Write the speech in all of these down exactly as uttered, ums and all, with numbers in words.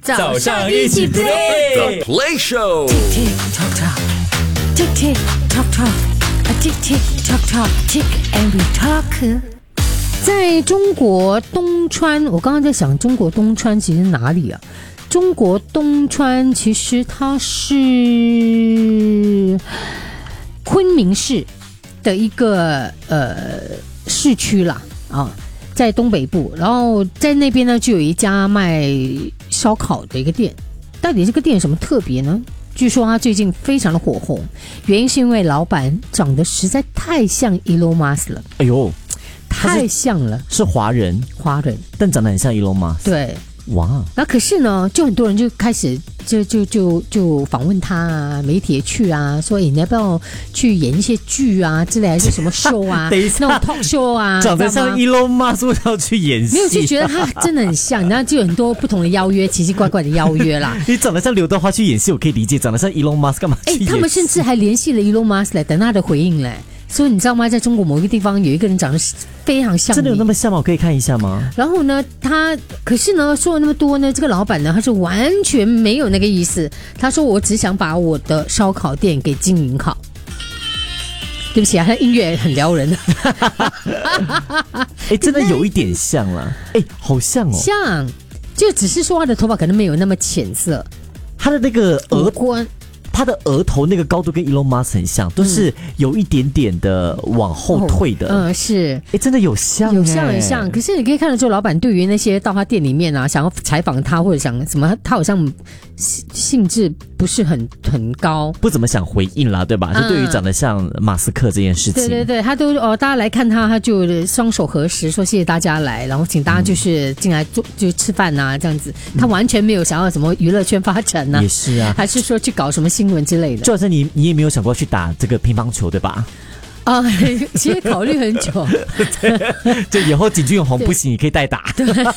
早上一起 play The Play Show Tick tock tock Tick tick tock tock A tick tick tock tock Tick and we talk。 在中国东川，我刚刚在想中国东川其实哪里啊？中国东川其实它是昆明市的一个呃市区啦啊，在东北部，然后在那边呢就有一家卖烧烤的一个店。到底这个店有什么特别呢？据说他最近非常的火红，原因是因为老板长得实在太像 Elon Musk 了。 哎呦， 太像了， 是华人， 华人， 但长得很像 Elon Musk。 对， 哇， 那可是呢，就很多人就开始就就就就访问他啊，媒体也去啊，说你要不要去演一些剧啊之类，还是什么 show 啊， 等一下那种 talk show 啊， 长得像 Elon Musk 为什么要去演戏？ 没有，就觉得他真的很像，然后就有很多不同的邀约，奇奇怪怪的邀约啦。 你长得像刘德华去演戏，我可以理解；长得像 Elon Musk 干嘛去演戏？ 他们甚至还联系了 Elon Musk 来等他的回应嘞。所以你知道吗？在中国某一个地方有一个人长得非常像你， 真的有那么像吗？我可以看一下吗？ 然后呢，他可是呢说了那么多呢，这个老板呢他是完全没有那个意思。他说我只想把我的烧烤店给经营好。对不起啊，他的音乐很撩人。 哎，真的有一点像了，哎，好像哦， 像，就只是说他的头发可能没有那么浅色， 他的那个额冠。 他的额头那个高度跟 Elon Musk 很像，都是有一点点的往后退的。 嗯，是， 哎，真的有像， 有像很像。可是你可以看得出，老板对于那些到他店里面啊，想要采访他或者想什么，他好像兴致不是很很高， 不怎么想回应啦，对吧？就对于长得像马斯克这件事情， 对对对，他都哦，大家来看他，他就双手合十说谢谢大家来，然后请大家就是进来做就吃饭啊这样子。他完全没有想要什么娱乐圈发展啊， 也是啊， 还是说去搞什么新闻之类的。 就好像你你也没有想过去打这个乒乓球，对吧？ 啊，其实考虑很久。 就以后景俊宏不行，你可以代打。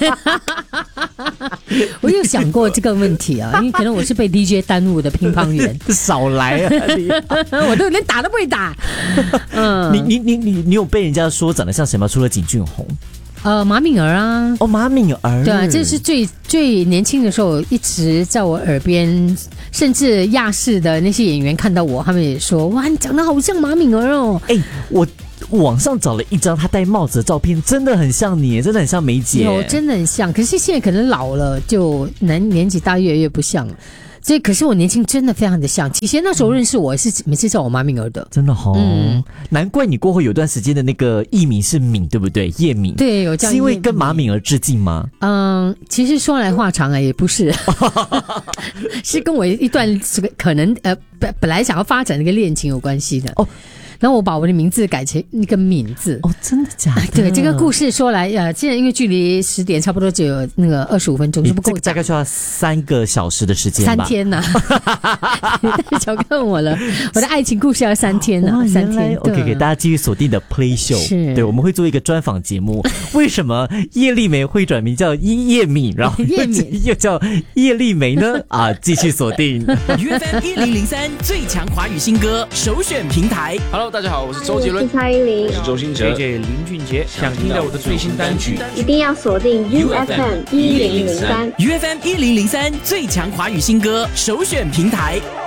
我有想过这个问题啊，因为可能我是被 D J 耽误的乒乓员。 少来啊！ 我都连打都不会打。嗯， 你你你你你有被人家说长得像什么？除了景俊宏？ 呃，马敏儿啊， 哦，马敏儿， 对啊，这是最最年轻的时候一直在我耳边，甚至亚视的那些演员看到我，他们也说，哇，你长得好像马敏儿哦。 哎，我网上找了一张她戴帽子的照片，真的很像你，真的很像梅姐， 有真的很像，可是现在可能老了，就年年纪大越来越不像了。所以，可是我年轻真的非常的像。以前那时候认识我是每次叫我马敏儿的， 真的哦。嗯，难怪你过后有段时间的那个艺名是敏，对不对？叶敏， 对，有叫。 是因为跟马敏儿致敬吗？ 嗯，其实说来话长啊，也不是，是跟我一段这个可能呃本本来想要发展的一个恋情有关系的哦。然后我把我的名字改成那个敏字。 哦，真的假的？ 对，这个故事说来，呃，现在因为距离十点差不多只有那个二十五分钟，是不够讲， 大概需要三个小时的时间吧。 三天呐、啊，你太小看我了，我的爱情故事要三天呐、啊，三天。 OK， 给大家继续锁定的 Play Show， 是，对，我们会做一个专访节目。为什么叶丽梅会转名叫叶敏，然后叶敏又叫叶丽梅呢？啊，继续锁定 U F M 一零零三最强华语新歌首选平台。 Hello， 大家好，我是周杰伦， 我是蔡依林， 我是周兴哲 ，J J 林俊杰。想听到我的最新单曲， 一定要锁定 U F M 一零零三 U F M 一零零三最强华语新歌首选平台。